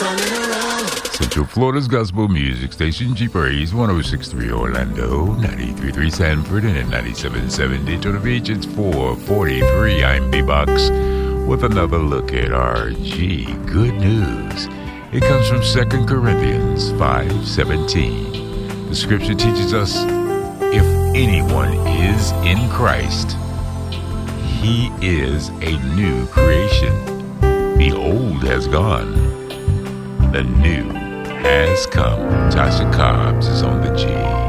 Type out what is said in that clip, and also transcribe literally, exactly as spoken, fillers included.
Central Florida's gospel music station, G Praise, one oh six point three Orlando, ninety-three point three Sanford, and at ninety-seven point seven Daytona Beach. It's four forty-three. I'm B-Box with another look at R G. Good news. It comes from Second Corinthians five seventeen. The scripture teaches us, if anyone is in Christ, he is a new creation. The old has gone. The new has come. Tasha Cobbs is on the G.